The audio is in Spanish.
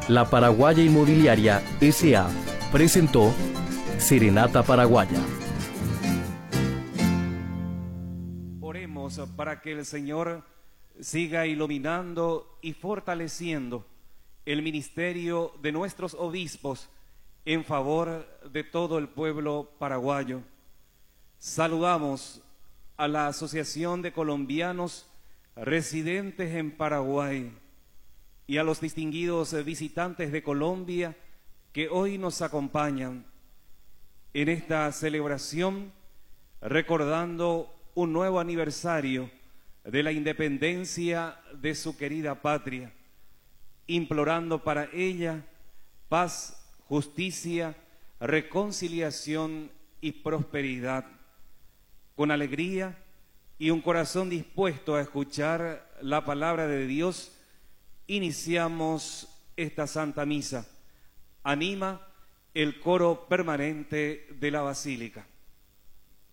La Paraguaya Inmobiliaria S.A. presentó Serenata Paraguaya. Oremos para que el Señor siga iluminando y fortaleciendo el ministerio de nuestros obispos en favor de todo el pueblo paraguayo. Saludamos a la Asociación de Colombianos residentes en Paraguay y a los distinguidos visitantes de Colombia que hoy nos acompañan en esta celebración, recordando un nuevo aniversario de la independencia de su querida patria, implorando para ella paz, justicia, reconciliación y prosperidad. Con alegría y un corazón dispuesto a escuchar la palabra de Dios, iniciamos esta Santa Misa. Anima el coro permanente de la Basílica.